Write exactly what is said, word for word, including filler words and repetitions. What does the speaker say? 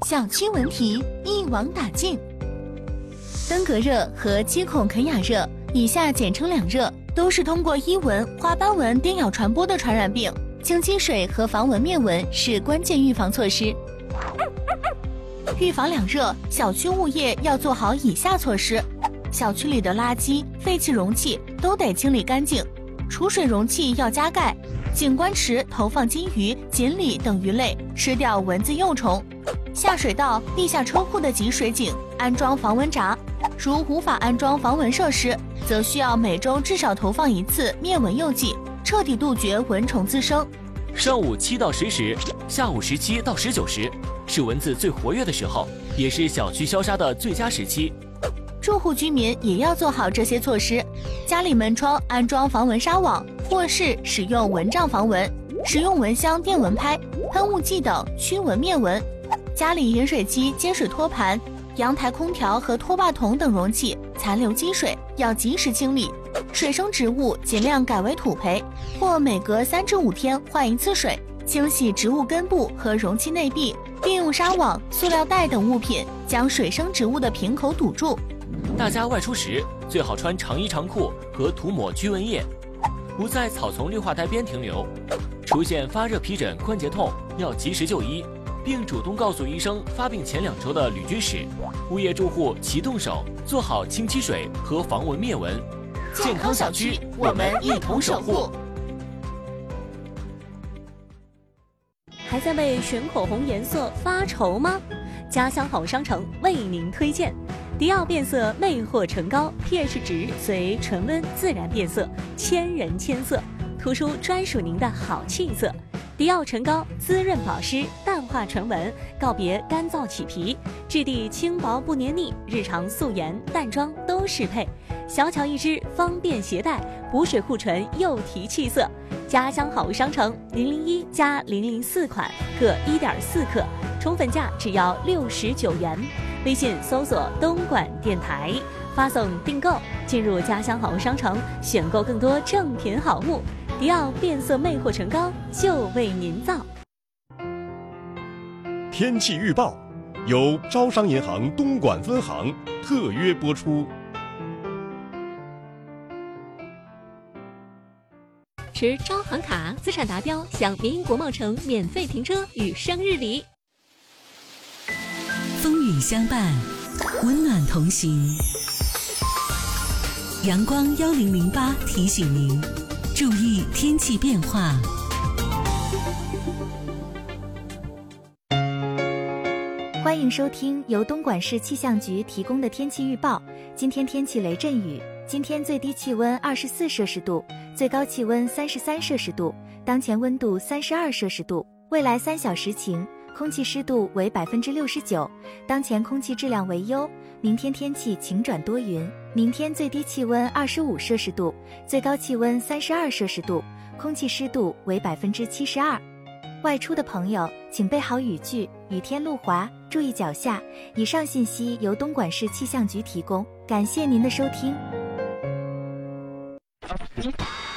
小区文题一网打尽。登革热和基孔肯雅热，以下简称两热，都是通过伊蚊、花斑蚊叮咬传播的传染病。清积水和防蚊灭蚊是关键预防措施。预防两热，小区物业要做好以下措施：小区里的垃圾、废弃容器都得清理干净，储水容器要加盖，景观池投放金鱼、锦鲤等鱼类，吃掉蚊子幼虫。下水道、地下车库的集水井安装防蚊闸，如无法安装防蚊设施，则需要每周至少投放一次灭蚊诱剂，彻底杜绝蚊虫滋生。 上午七到十时，下午十七到十九时，是蚊子最活跃的时候，也是小区消杀的最佳时期。 住户居民也要做好这些措施，家里门窗安装防蚊纱网，卧室使用蚊帐防蚊，使用蚊香、电蚊拍、喷雾剂等驱蚊灭蚊。家里饮水机、接水托盘、阳台空调和拖把桶等容器残留积水要及时清理，水生植物尽量改为土培，或每隔三至五天换一次水，清洗植物根部和容器内壁，并用纱网、塑料袋等物品将水生植物的瓶口堵住。 大家外出时最好穿长衣长裤和涂抹驱蚊液，不在草丛绿化带边停留。出现发热、皮疹、关节痛要及时就医，并主动告诉医生发病前两周的旅居史。物业住户齐动手，做好清积水和防蚊灭蚊。健康小区，我们一同守护。 还在为选口红颜色发愁吗？家乡好商城为您推荐迪奥变色魅惑唇膏 ，pH 值随唇温自然变色，千人千色，突出专属您的好气色。迪奥唇膏滋润保湿，淡化唇纹，告别干燥起皮，质地轻薄不黏腻，日常素颜淡妆都适配。小巧一支，方便携带，补水护唇又提气色。家乡好物商城零零一加零零四款各一点四克，冲粉价只要六十九元。微信搜索东莞电台，发送订购，进入家乡好物商城，选购更多正品好物。迪奥变色魅惑唇膏就为您造。 天气预报由招商银行东莞分行特约播出。 持招行卡，资产达标享民营国贸城免费停车与生日礼。 风雨相伴，温暖同行。阳光幺零零八提醒您注意天气变化。 欢迎收听由东莞市气象局提供的天气预报。今天天气雷阵雨，今天最低气温二十四摄氏度，最高气温三十三摄氏度，当前温度三十二摄氏度。未来三小时晴，空气湿度为百分之六十九，当前空气质量为优。明天天气晴转多云，明天最低气温二十五摄氏度，最高气温三十二摄氏度，空气湿度为百分之七十二。外出的朋友请备好雨具，雨天路滑，注意脚下。以上信息由东莞市气象局提供，感谢您的收听。